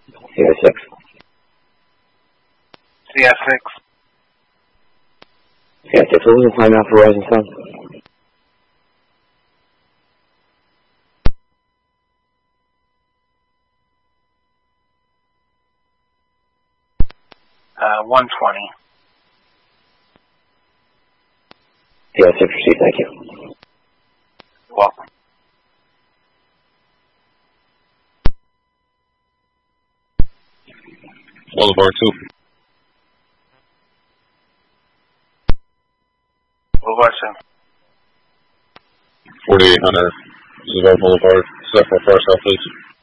CS6. CS6. CS6, what was the time now for Rising Sun? 120. CS6 received, thank you. You're welcome. Boulevard 2. Boulevard 2. 4800. This is our Boulevard. Set for first, please.